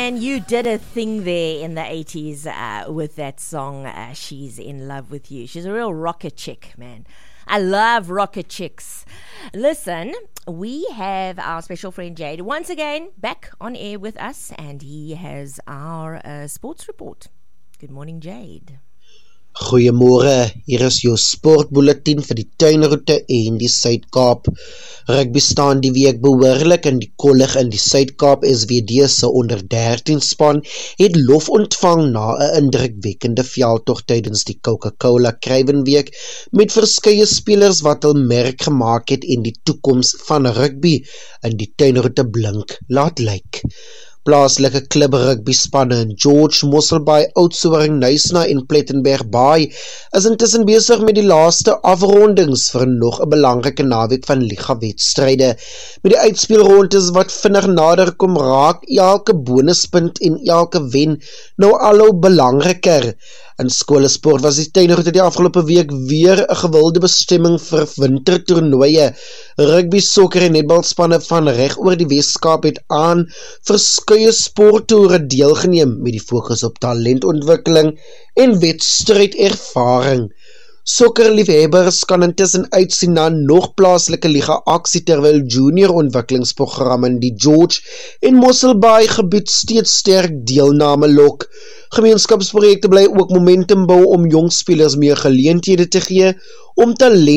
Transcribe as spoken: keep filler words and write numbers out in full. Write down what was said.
man, you did a thing there in the eighties uh, with that song, uh, She's in Love with You. She's a real rocker chick, man. I love rocker chicks. Listen, we have our special friend Jade once again back on air with us, and he has our uh, sports report. Good morning, Jade. Goeiemôre, hier is jou sportbulletin vir die tuinroete en die Suid-Kaap. Rugby staan die week behoorlik in die kollig in die Suid-Kaap. S W D se onder dertien span het lof ontvang na 'n indrukwekkende veldtog tydens die Coca-Cola Kruiwenweek met verskeie spelers wat hul merk gemaak het en die toekoms van rugby in die tuinroete blink laat lyk. Plaaslike klub rugby spanne in George, Mosselbaai, Oudtshoorn, Knysna en Plettenberg Baai is intussen besig met die laaste afrondings vir nog 'n belangrike naweek van liga-wedstryde. Met die uitspelrondes wat vinnig nader kom, raak elke bonuspunt en elke wen nou al hoe belangriker. In skolesport was die tuinroete die afgelope week weer 'n gewilde bestemming vir wintertoernooie. Rugby, sokker en netbalspanne van reg oor die Weskaap het aan verskeie sporttoere deelgeneem met die fokus op talentontwikkeling en wedstrydervaring. Sokkerliefhebbers kan intussen uitsien na nog plaaslike liga aksie terwyl junior ontwikkelingsprogramme in die George en Mosselbaai gebied steeds sterk deelname lok. Gemeenskapsprojekte bly ook momentum bou om jong spelers meer geleenthede te gee om talent